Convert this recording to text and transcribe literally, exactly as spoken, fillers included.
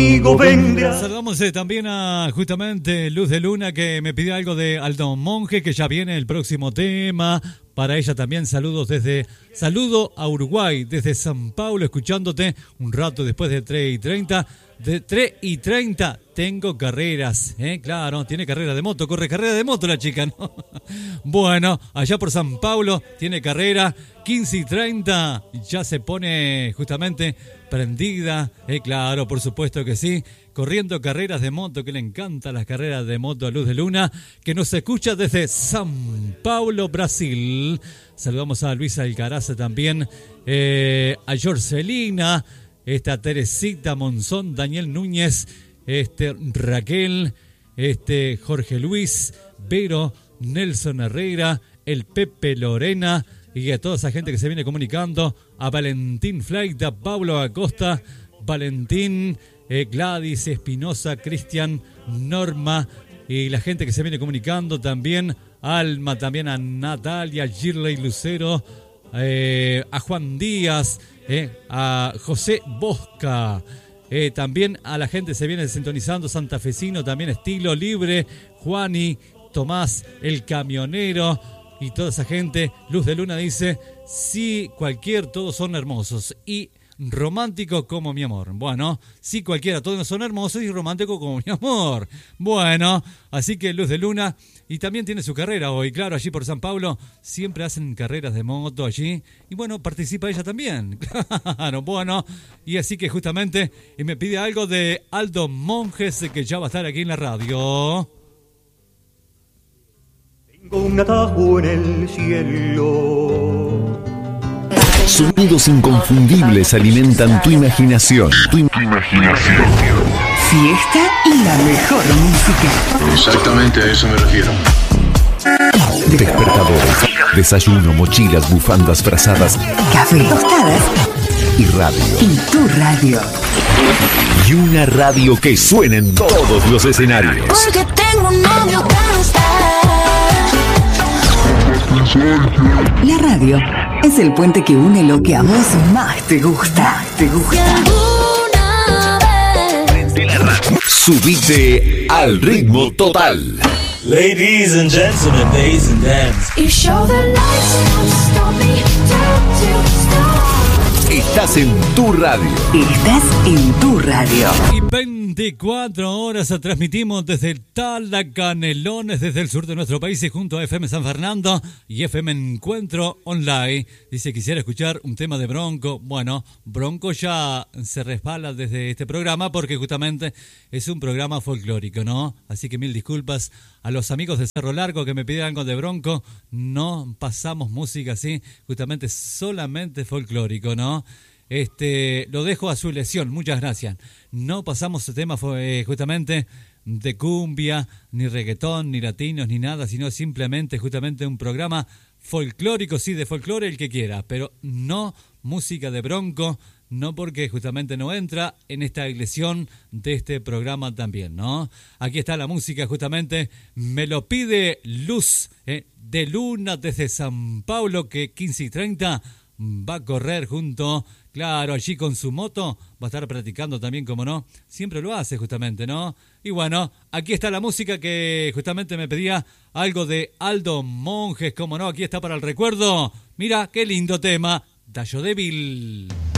Saludamos eh, también a justamente Luz de Luna, que me pidió algo de Aldo Monje, que ya viene el próximo tema. Para ella también saludos desde saludo a Uruguay, desde San Paulo, escuchándote un rato después de tres y treinta. De tres y treinta tengo carreras, ¿eh? Claro, tiene carrera de moto, corre carrera de moto la chica, ¿no? Bueno, allá por San Paulo tiene carrera, quince y treinta, ya se pone justamente prendida, ¿eh? Claro, por supuesto que sí, corriendo carreras de moto, que le encantan las carreras de moto a Luz de Luna, que nos escucha desde San Paulo, Brasil. Saludamos a Luisa Alcaraz también, eh, a Jorcelina, esta Teresita Monzón, Daniel Núñez, este Raquel, este Jorge Luis, Vero, Nelson Herrera, el Pepe Lorena y a toda esa gente que se viene comunicando, a Valentín Flaita, Pablo Acosta, Valentín, eh, Gladys Espinosa, Cristian, Norma y la gente que se viene comunicando también, Alma, también a Natalia, Girley Lucero, eh, a Juan Díaz, Eh, a José Bosca, eh, también a la gente se viene sintonizando, santafesino, también Estilo Libre, Juani, Tomás, el camionero y toda esa gente. Luz de Luna dice, sí, cualquier, todos son hermosos y románticos como mi amor. Bueno, sí, cualquiera, todos son hermosos y románticos como mi amor. Bueno, así que Luz de Luna, y también tiene su carrera hoy, claro, allí por San Paulo, siempre hacen carreras de moto allí, y bueno, participa ella también, claro, bueno, y así que justamente, y me pide algo de Aldo Monjes, que ya va a estar aquí en la radio. Tengo un atajo en el cielo. Sonidos inconfundibles alimentan tu imaginación. Tu imaginación. Fiesta y la mejor música. Exactamente a eso me refiero. Despertadores, desayuno, mochilas, bufandas, frazadas, café, tostadas y radio. Y tu radio. Y una radio que suena en todos los escenarios. Porque tengo un novio que no está. La radio es el puente que une lo que a vos más te gusta. Te gusta. Prende la radio. Subite al ritmo total. Ladies and gentlemen, ladies and dance. You show the lights, don't stop me, don't stop. Estás en tu radio. Estás en tu radio. Y veinticuatro horas transmitimos desde Talacanelones, desde el sur de nuestro país, y junto a F M San Fernando y F M Encuentro Online. Dice, quisiera escuchar un tema de Bronco. Bueno, Bronco ya se resbala desde este programa porque justamente es un programa folclórico, ¿no? Así que mil disculpas a los amigos de Cerro Largo que me pidieron algo de Bronco. No pasamos música así, justamente solamente folclórico, ¿no? Este, lo dejo a su elección, muchas gracias. No pasamos tema eh, justamente de cumbia, ni reggaetón, ni latinos, ni nada, sino simplemente justamente un programa folclórico, sí, de folclore el que quiera, pero no música de Bronco, no, porque justamente no entra en esta elección de este programa también, ¿no? Aquí está la música, justamente me lo pide Luz eh, de Luna desde San Paulo, que quince y treinta va a correr junto, claro, allí con su moto, va a estar practicando también, como no, siempre lo hace justamente, ¿no? Y bueno, aquí está la música que justamente me pedía algo de Aldo Monjes, como no, aquí está para el recuerdo. Mira, qué lindo tema, Dayo Débil.